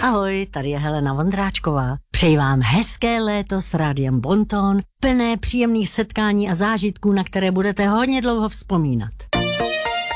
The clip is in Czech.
Ahoj, tady je Helena Vondráčková. Přeji vám hezké léto s Rádiem Bonton, plné příjemných setkání a zážitků, na které budete hodně dlouho vzpomínat.